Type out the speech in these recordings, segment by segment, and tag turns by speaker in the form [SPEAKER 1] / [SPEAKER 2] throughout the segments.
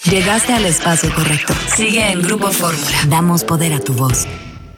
[SPEAKER 1] Llegaste al espacio correcto. Sigue en Grupo Fórmula. Damos poder a tu voz.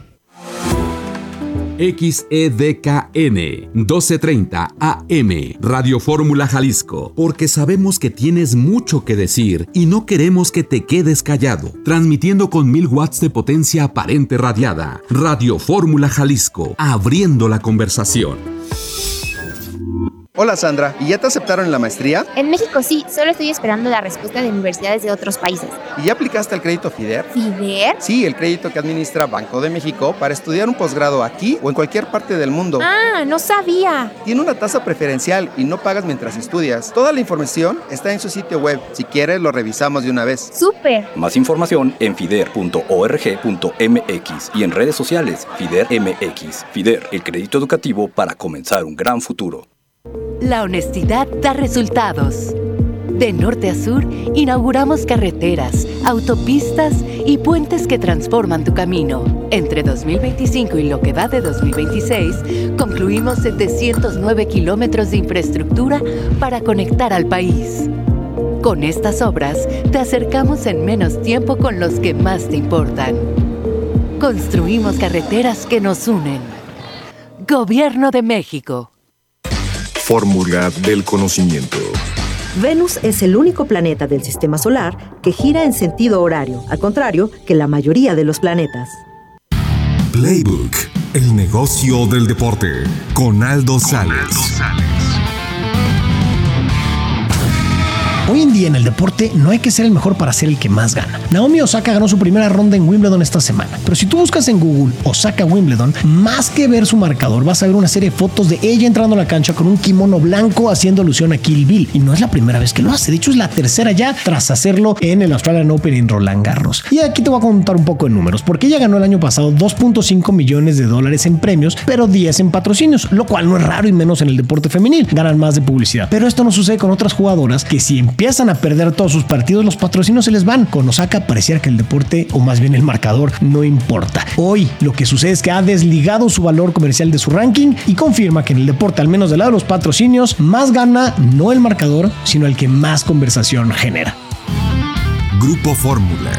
[SPEAKER 2] XEDKN 1230 AM Radio Fórmula Jalisco, porque sabemos que tienes mucho que decir y no queremos que te quedes callado. Transmitiendo con 1000 watts de potencia aparente radiada. Radio Fórmula Jalisco, abriendo la conversación.
[SPEAKER 3] Hola Sandra, ¿y ya te aceptaron en la maestría?
[SPEAKER 4] En México sí, solo estoy esperando la respuesta de universidades de otros países.
[SPEAKER 3] ¿Y ya aplicaste al crédito FIDER?
[SPEAKER 4] ¿FIDER?
[SPEAKER 3] Sí, el crédito que administra Banco de México para estudiar un posgrado aquí o en cualquier parte del mundo.
[SPEAKER 4] ¡Ah, no sabía!
[SPEAKER 3] Tiene una tasa preferencial y no pagas mientras estudias. Toda la información está en su sitio web. Si quieres, lo revisamos de una vez.
[SPEAKER 4] ¡Súper!
[SPEAKER 5] Más información en fider.org.mx y en redes sociales FIDER MX. FIDER, el crédito educativo para comenzar un gran futuro.
[SPEAKER 6] La honestidad da resultados. De norte a sur, inauguramos carreteras, autopistas y puentes que transforman tu camino. Entre 2025 y lo que va de 2026, concluimos 709 kilómetros de infraestructura para conectar al país. Con estas obras, te acercamos en menos tiempo con los que más te importan. Construimos carreteras que nos unen. Gobierno de México.
[SPEAKER 7] Fórmula del conocimiento.
[SPEAKER 8] Venus es el único planeta del sistema solar que gira en sentido horario, al contrario que la mayoría de los planetas.
[SPEAKER 7] Playbook, el negocio del deporte, con Aldo Sales.
[SPEAKER 9] Hoy en día en el deporte no hay que ser el mejor para ser el que más gana. Naomi Osaka ganó su primera ronda en Wimbledon esta semana. Pero si tú buscas en Google Osaka Wimbledon, más que ver su marcador, vas a ver una serie de fotos de ella entrando a la cancha con un kimono blanco haciendo alusión a Kill Bill. Y no es la primera vez que lo hace. De hecho, es la tercera ya tras hacerlo en el Australian Open en Roland Garros. Y aquí te voy a contar un poco de números, porque ella ganó el año pasado $2.5 millones en premios, pero 10 en patrocinios, lo cual no es raro y menos en el deporte femenil. Ganan más de publicidad. Pero esto no sucede con otras jugadoras que si empiezan a perder todos sus partidos, los patrocinios se les van. Con Osaka pareciera que el deporte, o más bien el marcador, no importa. Hoy lo que sucede es que ha desligado su valor comercial de su ranking y confirma que en el deporte, al menos del lado de los patrocinios, más gana no el marcador, sino el que más conversación genera.
[SPEAKER 7] Grupo Fórmula.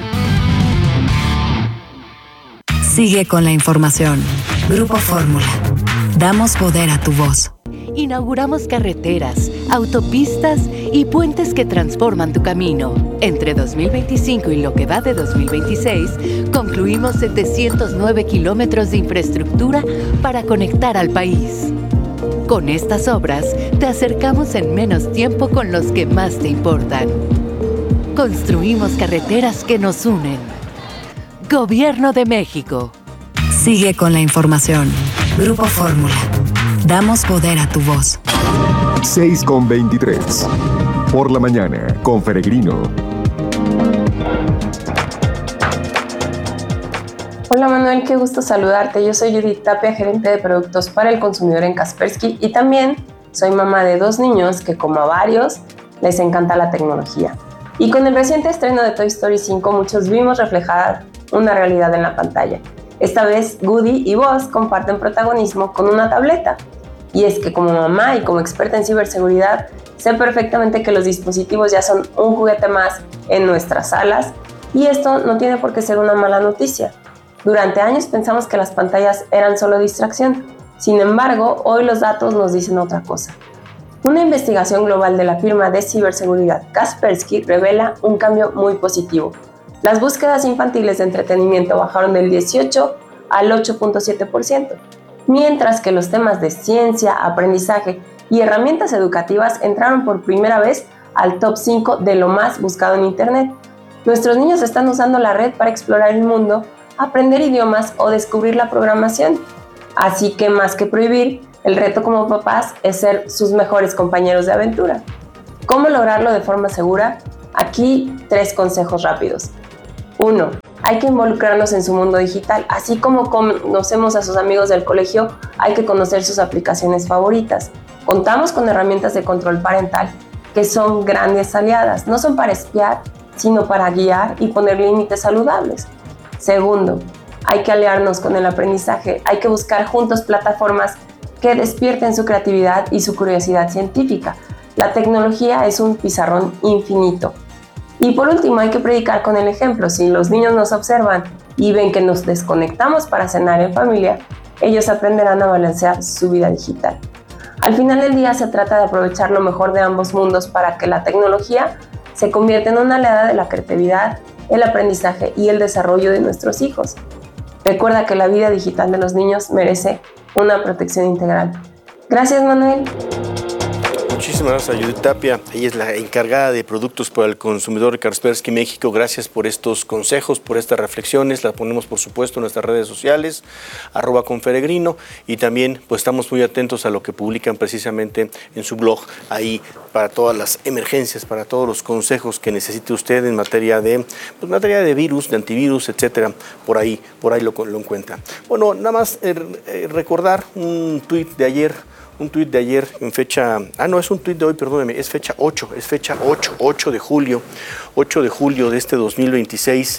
[SPEAKER 1] Sigue con la información. Grupo Fórmula. Damos poder a tu voz.
[SPEAKER 6] Inauguramos carreteras, autopistas y puentes que transforman tu camino. Entre 2025 y lo que va de 2026, concluimos 709 kilómetros de infraestructura para conectar al país. Con estas obras, te acercamos en menos tiempo con los que más te importan. Construimos carreteras que nos unen. Gobierno de México.
[SPEAKER 1] Sigue con la información. Grupo Fórmula. Damos poder a tu voz.
[SPEAKER 7] 6:23. Por la mañana, con Feregrino.
[SPEAKER 10] Hola Manuel, qué gusto saludarte. Yo soy Judith Tapia, gerente de productos para el consumidor en Kaspersky y también soy mamá de 2 niños que, como a varios, les encanta la tecnología. Y con el reciente estreno de Toy Story 5, muchos vimos reflejada una realidad en la pantalla. Esta vez, Woody y Buzz comparten protagonismo con una tableta. Y es que como mamá y como experta en ciberseguridad, sé perfectamente que los dispositivos ya son un juguete más en nuestras salas y esto no tiene por qué ser una mala noticia. Durante años pensamos que las pantallas eran solo distracción. Sin embargo, hoy los datos nos dicen otra cosa. Una investigación global de la firma de ciberseguridad Kaspersky revela un cambio muy positivo. Las búsquedas infantiles de entretenimiento bajaron del 18 al 8.7%, mientras que los temas de ciencia, aprendizaje y herramientas educativas entraron por primera vez al top 5 de lo más buscado en Internet. Nuestros niños están usando la red para explorar el mundo, aprender idiomas o descubrir la programación. Así que más que prohibir, el reto como papás es ser sus mejores compañeros de aventura. ¿Cómo lograrlo de forma segura? Aquí 3 consejos rápidos. 1. Hay que involucrarnos en su mundo digital. Así como conocemos a sus amigos del colegio, hay que conocer sus aplicaciones favoritas. Contamos con herramientas de control parental que son grandes aliadas. No son para espiar, sino para guiar y poner límites saludables. 2. Hay que aliarnos con el aprendizaje. Hay que buscar juntos plataformas que despierten su creatividad y su curiosidad científica. La tecnología es un pizarrón infinito. Y por último, hay que predicar con el ejemplo. Si los niños nos observan y ven que nos desconectamos para cenar en familia, ellos aprenderán a balancear su vida digital. Al final del día se trata de aprovechar lo mejor de ambos mundos para que la tecnología se convierta en una aliada de la creatividad, el aprendizaje y el desarrollo de nuestros hijos. Recuerda que la vida digital de los niños merece una protección integral. Gracias, Manuel.
[SPEAKER 11] Muchísimas gracias a Judith Tapia. Ella es la encargada de productos para el consumidor de Kaspersky México. Gracias por estos consejos, por estas reflexiones. Las ponemos, por supuesto, en nuestras redes sociales, @conferegrino. Y también pues estamos muy atentos a lo que publican precisamente en su blog, ahí para todas las emergencias, para todos los consejos que necesite usted en materia de virus, de antivirus, etcétera. Por ahí lo encuentra. Bueno, nada más recordar un tuit de ayer. En fecha, es un tuit de hoy, perdóneme, es fecha 8 de julio de este 2026.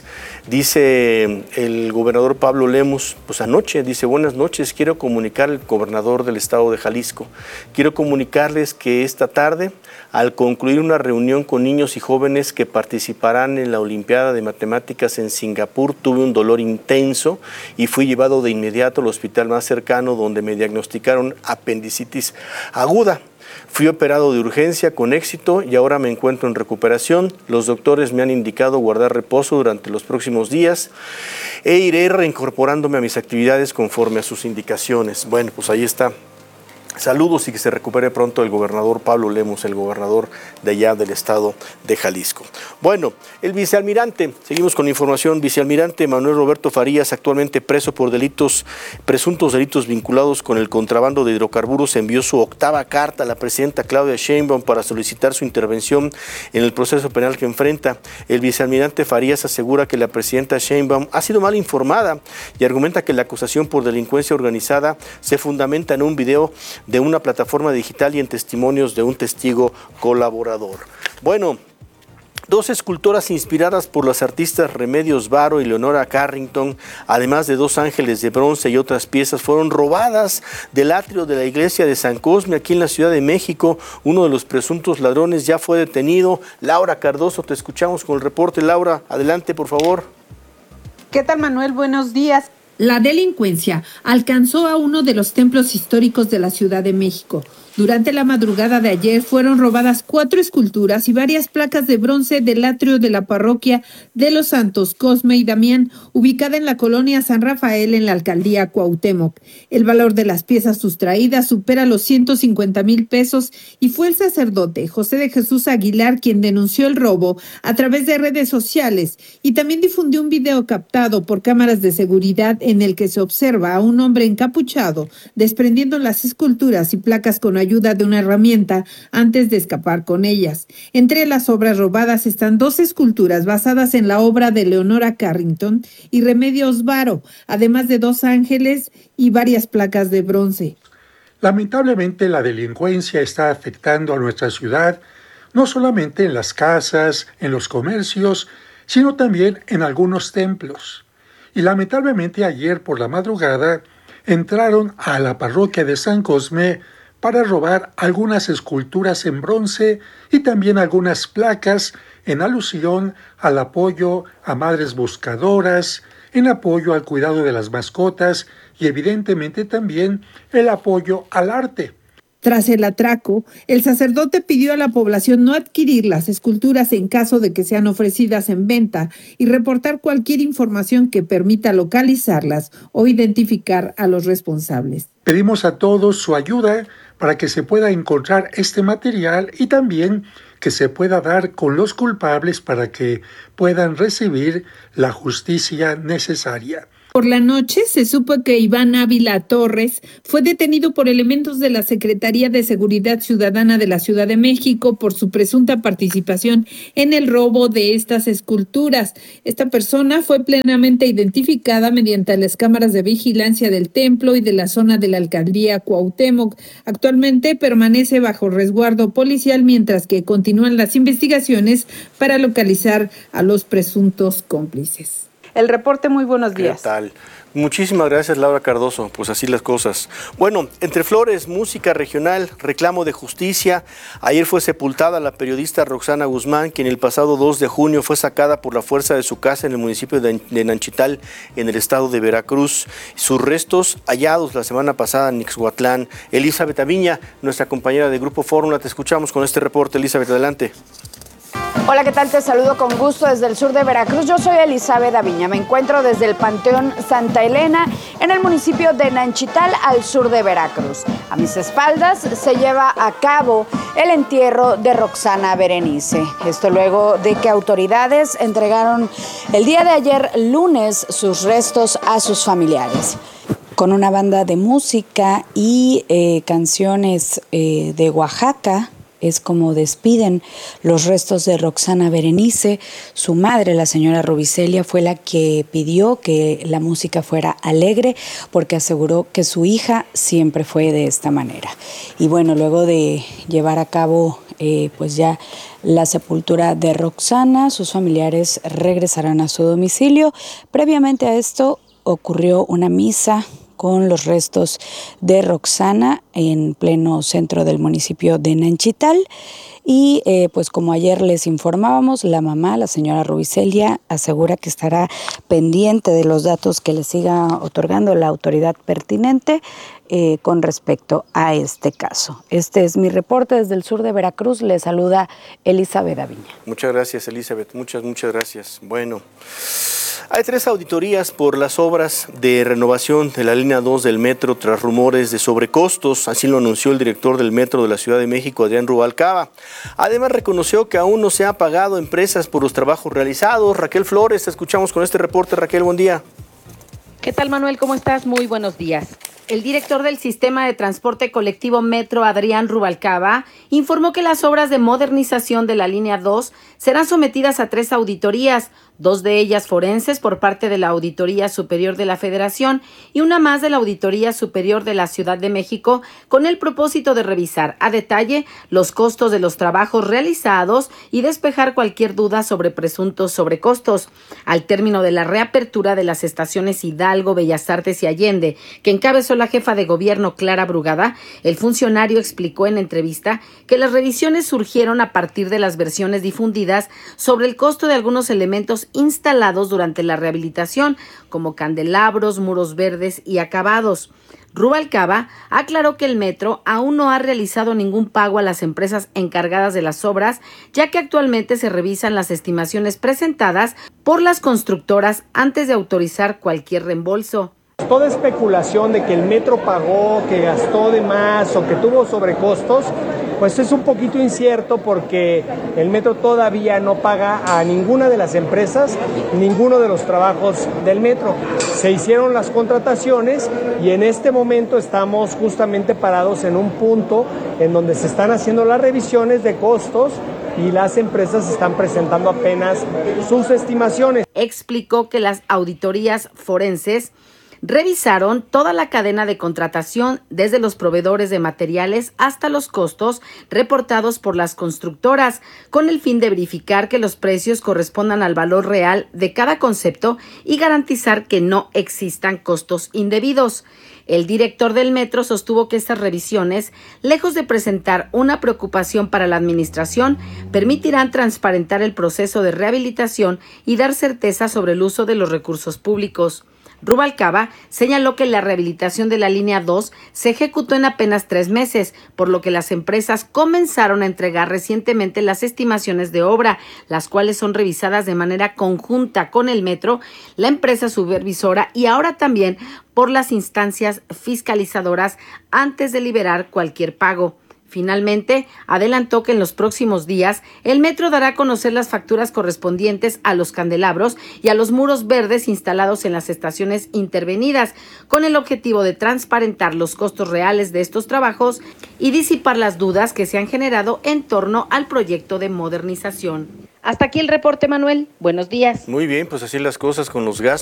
[SPEAKER 11] Dice el gobernador Pablo Lemus, pues anoche, dice: buenas noches, quiero comunicar al gobernador del estado de Jalisco. Quiero comunicarles que esta tarde, al concluir una reunión con niños y jóvenes que participarán en la Olimpiada de Matemáticas en Singapur, tuve un dolor intenso y fui llevado de inmediato al hospital más cercano, donde me diagnosticaron apendicitis aguda. Fui operado de urgencia con éxito y ahora me encuentro en recuperación. Los doctores me han indicado guardar reposo durante los próximos días e iré reincorporándome a mis actividades conforme a sus indicaciones. Bueno, pues ahí está. Saludos y que se recupere pronto el gobernador Pablo Lemus, el gobernador de allá del estado de Jalisco. Bueno, el vicealmirante, seguimos con información, vicealmirante Manuel Roberto Farías, actualmente preso por presuntos delitos vinculados con el contrabando de hidrocarburos, envió su 8ª carta a la presidenta Claudia Sheinbaum para solicitar su intervención en el proceso penal que enfrenta. El vicealmirante Farías asegura que la presidenta Sheinbaum ha sido mal informada y argumenta que la acusación por delincuencia organizada se fundamenta en un video de una plataforma digital y en testimonios de un testigo colaborador. Bueno, 2 esculturas inspiradas por las artistas Remedios Varo y Leonora Carrington, además de 2 ángeles de bronce y otras piezas, fueron robadas del atrio de la iglesia de San Cosme, aquí en la Ciudad de México. Uno de los presuntos ladrones ya fue detenido. Laura Cardoso, te escuchamos con el reporte. Laura, adelante, por favor.
[SPEAKER 12] ¿Qué tal, Manuel? Buenos días. La delincuencia alcanzó a uno de los templos históricos de la Ciudad de México. Durante la madrugada de ayer fueron robadas 4 esculturas y varias placas de bronce del atrio de la parroquia de los Santos Cosme y Damián, ubicada en la colonia San Rafael en la alcaldía Cuauhtémoc. El valor de las piezas sustraídas supera los 150,000 pesos y fue el sacerdote José de Jesús Aguilar quien denunció el robo a través de redes sociales y también difundió un video captado por cámaras de seguridad en el que se observa a un hombre encapuchado desprendiendo las esculturas y placas con ayuda de una herramienta antes de escapar con ellas. Entre las obras robadas están 2 esculturas basadas en la obra de Leonora Carrington y Remedios Varo, además de 2 ángeles y varias placas de bronce.
[SPEAKER 13] Lamentablemente, la delincuencia está afectando a nuestra ciudad, no solamente en las casas, en los comercios, sino también en algunos templos. Y lamentablemente ayer por la madrugada entraron a la parroquia de San Cosme para robar algunas esculturas en bronce y también algunas placas en alusión al apoyo a madres buscadoras, en apoyo al cuidado de las mascotas y evidentemente también el apoyo al arte.
[SPEAKER 12] Tras el atraco, el sacerdote pidió a la población no adquirir las esculturas en caso de que sean ofrecidas en venta y reportar cualquier información que permita localizarlas o identificar a los responsables.
[SPEAKER 13] Pedimos a todos su ayuda para que se pueda encontrar este material y también que se pueda dar con los culpables para que puedan recibir la justicia necesaria.
[SPEAKER 12] Por la noche se supo que Iván Ávila Torres fue detenido por elementos de la Secretaría de Seguridad Ciudadana de la Ciudad de México por su presunta participación en el robo de estas esculturas. Esta persona fue plenamente identificada mediante las cámaras de vigilancia del templo y de la zona de la alcaldía Cuauhtémoc. Actualmente permanece bajo resguardo policial mientras que continúan las investigaciones para localizar a los presuntos cómplices. El reporte, muy buenos días.
[SPEAKER 11] ¿Qué tal? Muchísimas gracias, Laura Cardoso. Pues así las cosas. Bueno, entre flores, música regional, reclamo de justicia. Ayer fue sepultada la periodista Roxana Guzmán, quien el pasado 2 de junio fue sacada por la fuerza de su casa en el municipio de Nanchital, en el estado de Veracruz. Sus restos hallados la semana pasada en Ixhuatlán. Elizabeth Aviña, nuestra compañera de Grupo Fórmula, te escuchamos con este reporte. Elizabeth, adelante.
[SPEAKER 14] Hola, ¿qué tal? Te saludo con gusto desde el sur de Veracruz. Yo soy Elizabeth Aviña. Me encuentro desde el Panteón Santa Elena, en el municipio de Nanchital, al sur de Veracruz. A mis espaldas se lleva a cabo el entierro de Roxana Berenice. Esto luego de que autoridades entregaron el día de ayer, lunes, sus restos a sus familiares. Con una banda de música y canciones de Oaxaca, es como despiden los restos de Roxana Berenice. Su madre, la señora Rubicelia, fue la que pidió que la música fuera alegre porque aseguró que su hija siempre fue de esta manera. Y bueno, luego de llevar a cabo pues ya la sepultura de Roxana, sus familiares regresarán a su domicilio. Previamente a esto ocurrió una misa con los restos de Roxana en pleno centro del municipio de Nanchital. Y pues como ayer les informábamos, la mamá, la señora Rubicelia, asegura que estará pendiente de los datos que le siga otorgando la autoridad pertinente con respecto a este caso. Este es mi reporte desde el sur de Veracruz. Le saluda Elizabeth Aviña.
[SPEAKER 11] Muchas gracias, Elizabeth. Muchas gracias. Bueno, hay 3 auditorías por las obras de renovación de la línea 2 del metro tras rumores de sobrecostos. Así lo anunció el director del metro de la Ciudad de México, Adrián Rubalcaba. Además, reconoció que aún no se ha pagado a empresas por los trabajos realizados. Raquel Flores, te escuchamos con este reporte. Raquel, buen día.
[SPEAKER 15] ¿Qué tal, Manuel? ¿Cómo estás? Muy buenos días. El director del Sistema de Transporte Colectivo Metro, Adrián Rubalcaba, informó que las obras de modernización de la línea 2 serán sometidas a 3 auditorías, 2 de ellas forenses por parte de la Auditoría Superior de la Federación y una más de la Auditoría Superior de la Ciudad de México, con el propósito de revisar a detalle los costos de los trabajos realizados y despejar cualquier duda sobre presuntos sobrecostos. Al término de la reapertura de las estaciones Hidalgo, Bellas Artes y Allende, que encabezó la jefa de gobierno Clara Brugada, el funcionario explicó en entrevista que las revisiones surgieron a partir de las versiones difundidas sobre el costo de algunos elementos instalados durante la rehabilitación, como candelabros, muros verdes y acabados. Rubalcaba aclaró que el metro aún no ha realizado ningún pago a las empresas encargadas de las obras, ya que actualmente se revisan las estimaciones presentadas por las constructoras antes de autorizar cualquier reembolso.
[SPEAKER 16] Toda especulación de que el metro pagó, que gastó de más o que tuvo sobrecostos, pues es un poquito incierto porque el metro todavía no paga a ninguna de las empresas ninguno de los trabajos del metro. Se hicieron las contrataciones y en este momento estamos justamente parados en un punto en donde se están haciendo las revisiones de costos y las empresas están presentando apenas sus estimaciones.
[SPEAKER 15] Explicó que las auditorías forenses revisaron toda la cadena de contratación, desde los proveedores de materiales hasta los costos reportados por las constructoras, con el fin de verificar que los precios correspondan al valor real de cada concepto y garantizar que no existan costos indebidos. El director del metro sostuvo que estas revisiones, lejos de presentar una preocupación para la administración, permitirán transparentar el proceso de rehabilitación y dar certeza sobre el uso de los recursos públicos. Rubalcaba señaló que la rehabilitación de la línea 2 se ejecutó en apenas 3 meses, por lo que las empresas comenzaron a entregar recientemente las estimaciones de obra, las cuales son revisadas de manera conjunta con el metro, la empresa supervisora y ahora también por las instancias fiscalizadoras antes de liberar cualquier pago. Finalmente, adelantó que en los próximos días el metro dará a conocer las facturas correspondientes a los candelabros y a los muros verdes instalados en las estaciones intervenidas, con el objetivo de transparentar los costos reales de estos trabajos y disipar las dudas que se han generado en torno al proyecto de modernización. Hasta aquí el reporte, Manuel. Buenos días.
[SPEAKER 11] Muy bien, pues así las cosas con los gastos.